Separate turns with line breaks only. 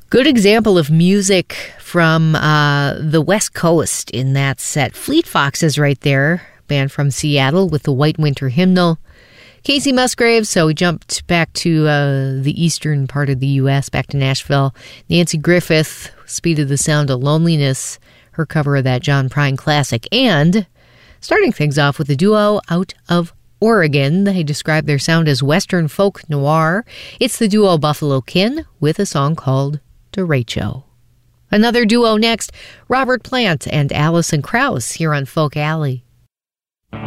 Good example of music from the West Coast in that set. Fleet Foxes right there, band from Seattle with the White Winter Hymnal. Casey Musgraves, so we jumped back to the eastern part of the U.S., back to Nashville. Nancy Griffith, Speed of the Sound of Loneliness, her cover of that John Prine classic. And starting things off with a duo out of Oregon. They describe their sound as Western folk noir. It's the duo Buffalo Kin with a song called Derecho. Another duo next, Robert Plant and Alison Krauss here on Folk Alley.